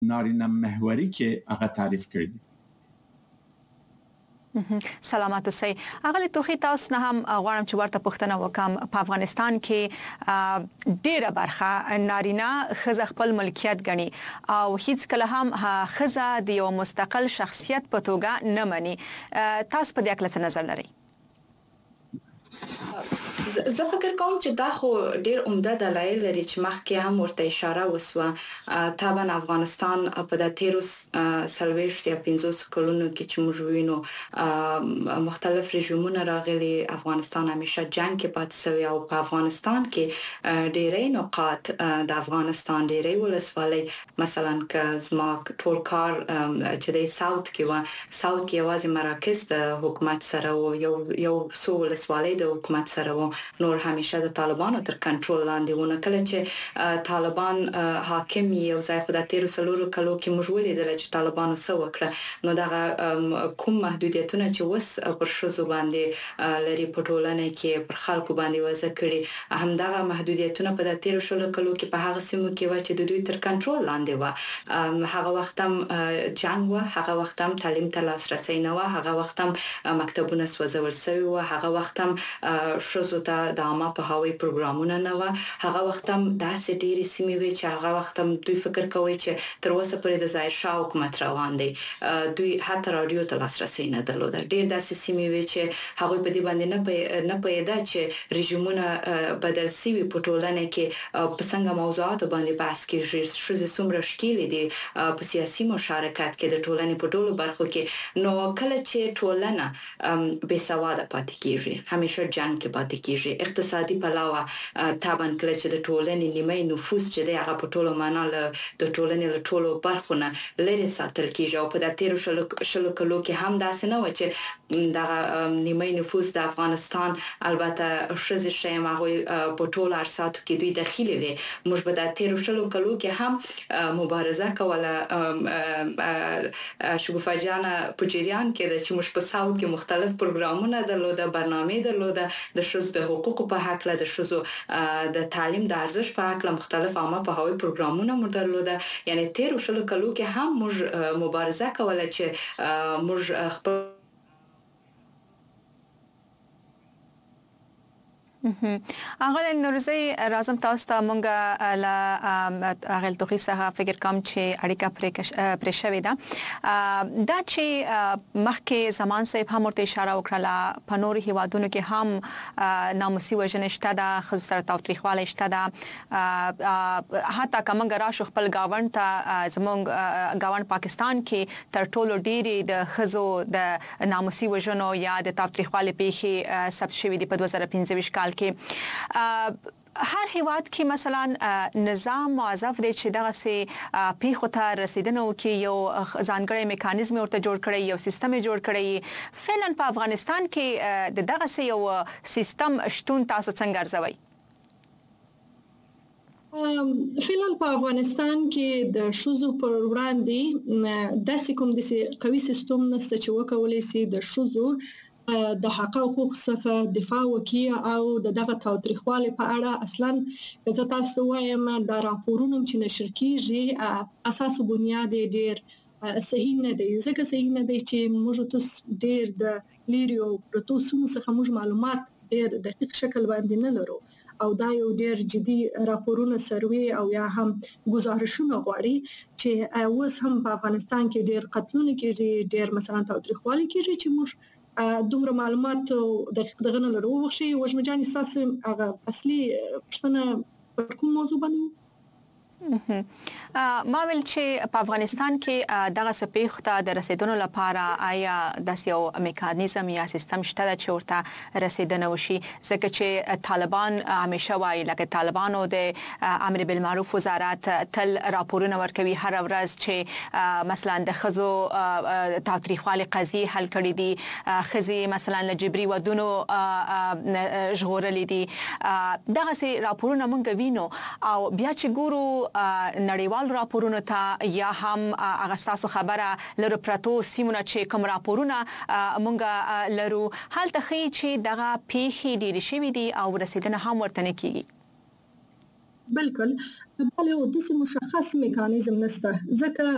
نارینه محوري کې هغه تعریف کړی. سلامات اوسئ. اغلی توخی تاسو نه هم غواړم چې ورته پوښتنه وکم. په افغانستان کې ډیره برخه نارینه خزه خپل ملکیت ګڼي او هیڅ کله هم خزه د یو مستقل شخصیت په توګه نه مني. تاسو په دې اړه څه نظر لرئ؟ زه فکر کوم چې دا خو ډیر عمده دلایل لري چې مخکې هم ورته اشاره وسوه. طبعا افغانستان په د 13 یا 15 کلونو کې چې موږ وینو مختلف رژیمونه راغلي. افغانستان همیشه جنگ کې پاتې شوی او په افغانستان کې ډیرې نقاط د افغانستان ډیرې ولسوالۍ مثلا که زما ټول کار چې د ساوث کې و یوازې مراکز د حکومت سره او یو څو ولسوالۍ د حکومت سره و، نور همیشه د طالبانو تر کنټرول لاندې ونه. کله چې طالبان حاکم یو ځای خو د 13 کلو کې موږ ولیدل چې طالبانو څه وکړه، نو دا کوم محدودیتونه چې وس پر شوزو باندې لري په ټولنه کې پر خلکو باندې وځ کړي، همدغه محدودیتونه په د 13 کلو کې په هغه سیمو کې و چې د دوی تر کنټرول لاندې و. هغه وخت هم جنگ و، هغه وخت هم تعلیم ته لاسرسي نه و، هغه وخت هم مکتبونه سوځول شوی و، هغه وخت هم شوزو ته د عامه په هوای پروګرامونه نه و، هغه وخت هم داسې ډېری سیمې وي چې هغه وخت هم دوی فکر کوي چې تر اوسه پورې د ظاهر شاه حکومت روان دی. دوی حتی رادیو ته لاسرسي نه درلود. ډېر داسې سیمې وي چې هغه په دې باندې نه پیدا چې رژیمونه بدل سوي په ټولنه کې په څنګه موضوعات باندې بحث کیږي، شوزې څومره شکیل دي په سیاسي مشارکت کې د ټولنې په ټولو برخو کې. نو کله چې ټولنه بې سواده پاتې کیږي، همیشه جنگ کې پاتې کیږي. اقتصادي پلاوه طبعا کله چې د ټولنې نیمه نفوس چې دی هغه په ټولو معنا له د ټولنې له ټولو برخو نه لري ساتل کیږي. او په د 13 کلو کې هم داسې نه و چې د نیمه نفوس د افغانستان البته شزه شیم هغه په ټولو ارساتو کې دوی داخلي وي. موږ په د 13 کلو کې هم مبارزه کوله. شګوفه جان په جریان کې د چې موږ په ساوث کې مختلف پروګرامونه درلوده، برنامه درلوده د شوز د حقوقو په حق له د شوزو د تعلیم د ارزښت په حق له مختلف عامه په هوای پروګرامونه مو درلوده. یعنی 13 کلو کې هم موږ مبارزه کوله چې موږ خپل اغل نورزی رازم تاسو ته مونږه ل اغل توخی څخه فکر کوم چې اړیکه پرې شوې ده. دا چې مخکې زمان صاحب هم ورته اشاره وکړه په نور هیوادونو کې هم ناموسي وژنه شته ده، خو سره تاوتریخواله شته ده. حتی کومه راشو خپل گاوند ته زمونږ گاوند پاکستان کې تر ټولو ډیری د خزو د ناموسي وژنو یا د تاوتریخواله پیښې ثبت شوې دي په 2015 کال کې. هر هیواد کې مثلا نظام موظف دی چې دغه سي پیښو ته رسیدنه وکي، یو ځانګړی میکانیزم ورته جوړ کړی، یو سیستم جوړ کړی. فعلا په افغانستان کې دغه سي یو سیستم شتون تاسو څنګه ارزوي؟ فعلا په افغانستان کې د شوزو پر وړاندې داسې کوم د قوي سیستم نشته چې وکولای شي د شوزو د حقوق څخه دفاع وکړي او دغه تاوتریخواله په اړه اصلا زه تاسو وایم د راپورونو چې نشر کیږي اساس بنیاد ډیر صحیح نه دی. ځکه صحیح نه دی چې موږ تاسو ډیر د لیریو پروتوسو څخه موږ معلومات ډیر دقیق شکل باندې نه لرو او دا یو ډیر جدي راپورونه سروي او یا هم گزارشونه غواړي چې اوس هم په افغانستان کې ډیر قتلونه کېږي، ډیر مثلا تاوتریخواله کېږي چې موږ دومره معلومات دقیق دغه نه لرو. وښي وژمجاني اساس هغه اصلي پښتنه پر کوم موضوع باندې ما ویل چې په افغانستان کې دغه سپېښ ته د رسیدونکو لپاره آیا د یو میکانیزم یا سیستم شته چې ورته رسیدنه وشي؟ ځکه چې طالبان همیشه وایي لکه طالبانو د امر بالمعروف وزارت تل راپورونه ورکوي هر ورځ چې مثلا د خزو تاوتریخواله قضیه حل کړي دي، خزي مثلا لجبري ودونو ژغورلې دي. دغه سي راپورونه مونږ وینو او بیا چې ګورو نړیوال راپورونه ته یا هم هغه تاسو خبره لرو پرتو سیمونه چې کوم راپورونه مونږ لرو حالت خي چې دغه پیښې ډېر شوي دي او رسیدنه هم ورته نه کیږي. بالکل بله د مشخص میکانیزم نشته ځکه